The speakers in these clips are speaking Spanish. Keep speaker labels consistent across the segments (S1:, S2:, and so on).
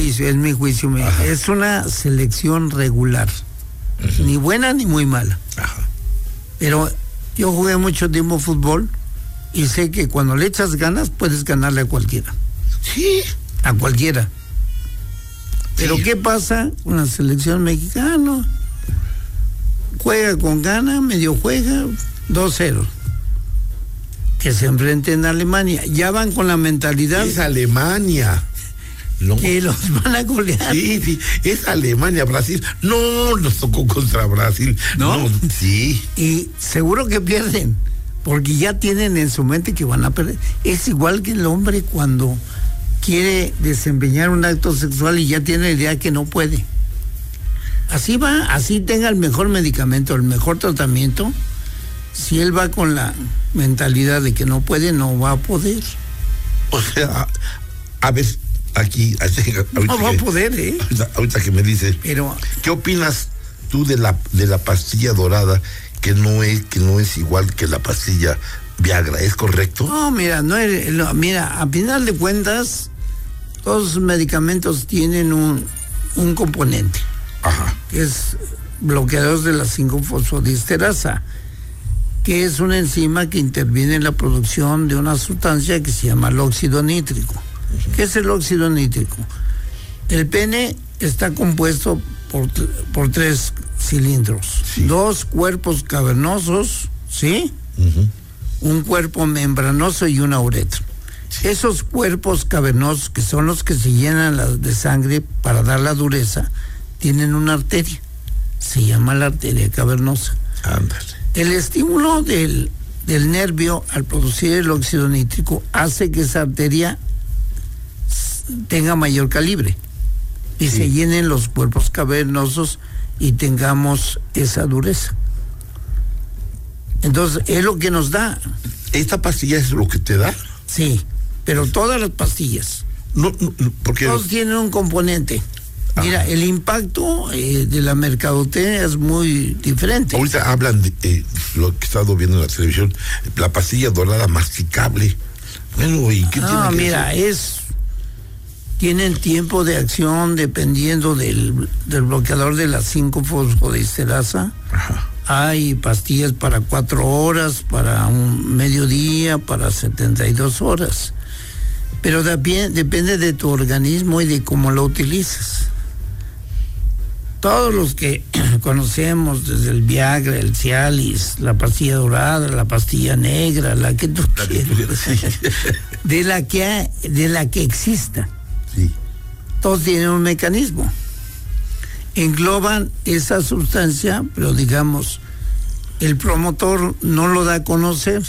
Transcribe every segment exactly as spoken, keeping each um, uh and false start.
S1: juicio, es mi juicio. Ajá. Es una selección regular. Uh-huh. Ni buena ni muy mala. Ajá. Pero yo jugué mucho tiempo fútbol y sé que cuando le echas ganas puedes ganarle a cualquiera.
S2: Sí.
S1: A cualquiera. Pero sí. ¿Qué pasa con la selección mexicana? Juega con gana, medio juega, dos cero. Que se enfrenten a Alemania. Ya van con la mentalidad.
S2: Es Alemania.
S1: No. Que los van a golear.
S2: Sí, sí, es Alemania, Brasil. No, nos tocó contra Brasil.
S1: ¿No?
S2: No, sí.
S1: Y seguro que pierden, porque ya tienen en su mente que van a perder. Es igual que el hombre cuando quiere desempeñar un acto sexual y ya tiene la idea que no puede. Así va, así tenga el mejor medicamento, el mejor tratamiento. Si él va con la mentalidad de que no puede, no va a poder.
S2: O sea, a ver, aquí,
S1: no va
S2: que,
S1: a poder, ¿eh?
S2: Ahorita, ahorita que me dices, pero ¿qué opinas tú de la de la pastilla dorada que no es que no es igual que la pastilla Viagra? ¿Es correcto?
S1: No, mira, no es, no, mira, a final de cuentas, todos los medicamentos tienen un un componente.
S2: Ajá.
S1: Que es bloqueador de la cinco fosfodiesterasa, que es una enzima que interviene en la producción de una sustancia que se llama el óxido nítrico. Uh-huh. ¿Qué es el óxido nítrico? El pene está compuesto por, por tres cilindros, sí. Dos cuerpos cavernosos, ¿sí? Uh-huh. Un cuerpo membranoso y una uretra. Sí. Esos cuerpos cavernosos, que son los que se llenan la, de sangre para dar la dureza, tienen una arteria, se llama la arteria cavernosa.
S2: Ándale.
S1: El estímulo del, del nervio al producir el óxido nítrico hace que esa arteria tenga mayor calibre y sí. Se llenen los cuerpos cavernosos y tengamos esa dureza. Entonces, es lo que nos da.
S2: ¿Esta pastilla es lo que te da?
S1: Sí, pero todas las pastillas.
S2: No, no, porque...
S1: Todos tienen un componente. Mira, el impacto eh, de la mercadotecnia es muy diferente.
S2: Ahorita hablan de eh, lo que he estado viendo en la televisión, la pastilla dorada masticable. Bueno, ¿y qué
S1: no,
S2: tiene que
S1: mira,
S2: hacer?
S1: es... Tienen tiempo de acción dependiendo del, del bloqueador de la cinco fosfodiesterasa. Ajá. Hay pastillas para cuatro horas, para un mediodía, para setenta y dos horas. Pero también depende de tu organismo y de cómo lo utilizas. Todos los que conocemos, desde el Viagra, el Cialis, la pastilla dorada, la pastilla negra, la que tú quieras, de la que hay, de la que exista,
S2: sí.
S1: Todos tienen un mecanismo. Engloban esa sustancia, pero digamos, el promotor no lo da a conocer.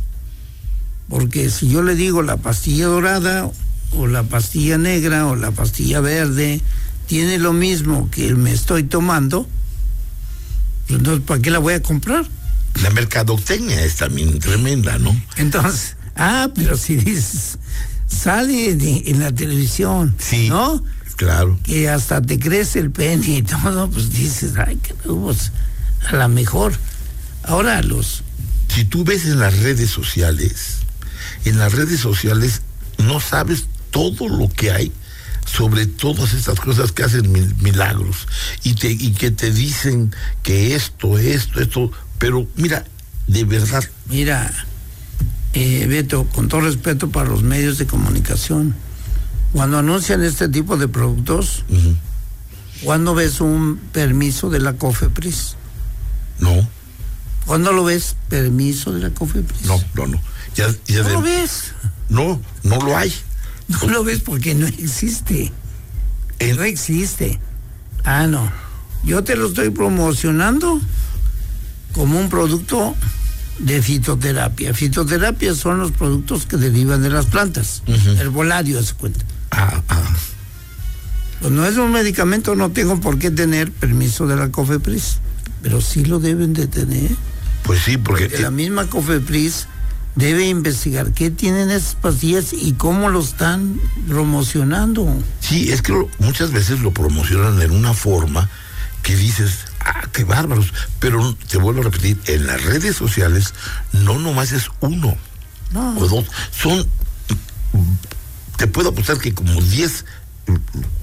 S1: Porque si yo le digo la pastilla dorada, o la pastilla negra, o la pastilla verde, tiene lo mismo que me estoy tomando, pues entonces, ¿para qué la voy a comprar?
S2: La mercadotecnia es también tremenda, ¿no?
S1: Entonces, ah, pero si dices, sale de, en la televisión,
S2: sí,
S1: ¿no?
S2: Claro.
S1: Que hasta te crece el pene y todo, pues dices, ay, que pues, a la mejor. Ahora los...
S2: Si tú ves en las redes sociales, en las redes sociales no sabes todo lo que hay sobre todas estas cosas que hacen mil, milagros y, te, y que te dicen que esto, esto, esto, pero mira, de verdad.
S1: Mira, eh, Beto, con todo respeto para los medios de comunicación, cuando anuncian este tipo de productos, uh-huh. ¿Cuándo ves un permiso de la COFEPRIS?
S2: No.
S1: ¿Cuándo lo ves? Permiso de la COFEPRIS.
S2: No, no, no. Ya, ya
S1: ¿No
S2: de...
S1: lo ves?
S2: No, no lo hay.
S1: No lo ves porque no existe.
S2: ¿En?
S1: No existe. Ah, no. Yo te lo estoy promocionando como un producto de fitoterapia. Fitoterapia son los productos que derivan de las plantas. Uh-huh. Herbolario, se cuenta.
S2: Ah, ah.
S1: Pues no es un medicamento, no tengo por qué tener permiso de la COFEPRIS, pero sí lo deben de tener.
S2: Pues sí, porque...
S1: porque la misma COFEPRIS debe investigar qué tienen esas pastillas y cómo lo están promocionando.
S2: Sí, es que lo, muchas veces lo promocionan en una forma que dices, ah, qué bárbaros, pero te vuelvo a repetir, en las redes sociales no nomás es uno no. o dos, son, te puedo apostar que como diez